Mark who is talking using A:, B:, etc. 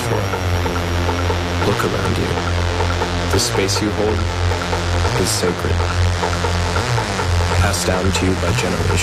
A: for. Look around you. The space you hold is sacred, passed down to you by generations.